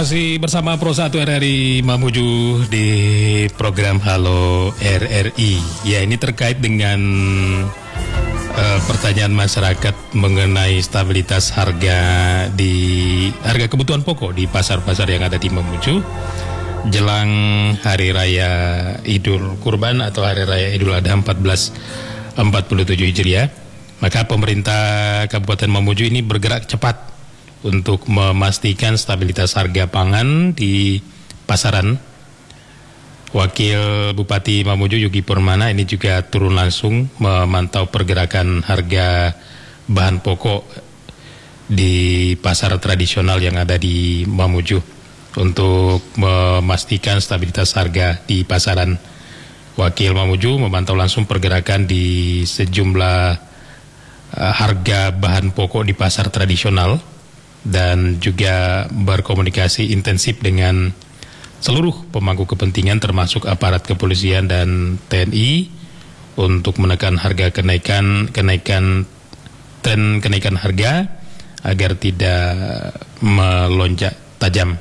Masih bersama Pro 1 RRI Mamuju di program Halo RRI. Ya, ini terkait dengan pertanyaan masyarakat mengenai stabilitas harga kebutuhan pokok di pasar-pasar yang ada di Mamuju jelang Hari Raya Idul Kurban atau Hari Raya Idul Adha 1447 Hijriah. Maka pemerintah Kabupaten Mamuju ini bergerak cepat untuk memastikan stabilitas harga pangan di pasaran. Wakil Bupati Mamuju Yugi Permana ini juga turun langsung memantau pergerakan harga bahan pokok di pasar tradisional yang ada di Mamuju untuk memastikan stabilitas harga di pasaran. Wakil Mamuju memantau langsung pergerakan di sejumlah harga bahan pokok di pasar tradisional dan juga berkomunikasi intensif dengan seluruh pemangku kepentingan termasuk aparat kepolisian dan TNI untuk menekan harga tren kenaikan harga agar tidak melonjak tajam.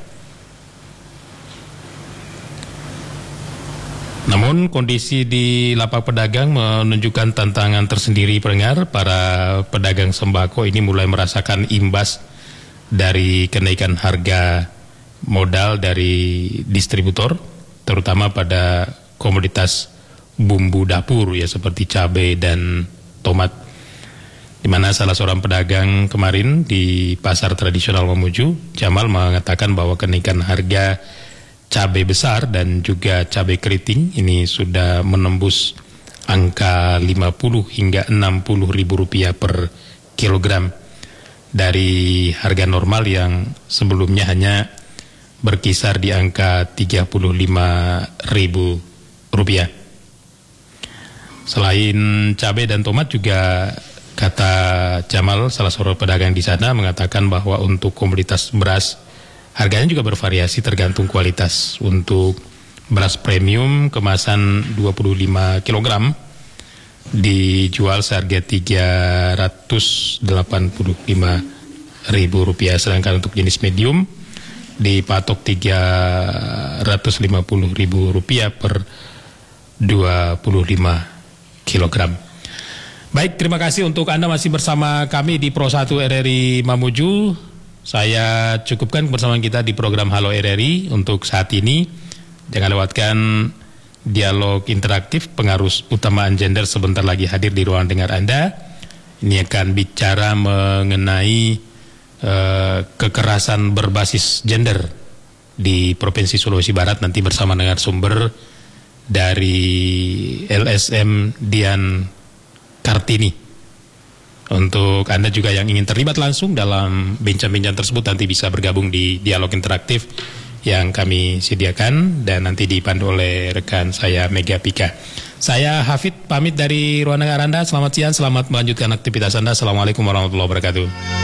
Namun kondisi di lapak pedagang menunjukkan tantangan tersendiri pendengar. Para pedagang sembako ini mulai merasakan imbas dari kenaikan harga modal dari distributor, terutama pada komoditas bumbu dapur ya seperti cabai dan tomat. Di mana salah seorang pedagang kemarin di pasar tradisional Mamuju, Jamal, mengatakan bahwa kenaikan harga cabai besar dan juga cabai keriting ini sudah menembus angka 50 hingga 60 ribu rupiah per kilogram dari harga normal yang sebelumnya hanya berkisar di angka 35 ribu rupiah. Selain cabai dan tomat juga kata Jamal, salah seorang pedagang di sana, mengatakan bahwa untuk komoditas beras harganya juga bervariasi tergantung kualitas. Untuk beras premium kemasan 25 kg dijual seharga Rp385.000, sedangkan untuk jenis medium dipatok Rp350.000 per 25 kg. Baik, terima kasih untuk Anda masih bersama kami di Pro 1 RRI Mamuju. Saya cukupkan kebersamaan kita di program Halo RRI untuk saat ini. Jangan lewatkan dialog interaktif pengaruh utamaan gender sebentar lagi hadir di ruang dengar Anda. Ini akan bicara mengenai kekerasan berbasis gender di Provinsi Sulawesi Barat, nanti bersama dengan sumber dari LSM Dian Kartini. Untuk Anda juga yang ingin terlibat langsung dalam bincang-bincang tersebut, nanti bisa bergabung di dialog interaktif yang kami sediakan dan nanti dipandu oleh rekan saya Mega Pika. Saya Hafid pamit dari ruang dengar Anda. Selamat siang, selamat melanjutkan aktivitas Anda. Assalamualaikum warahmatullahi wabarakatuh.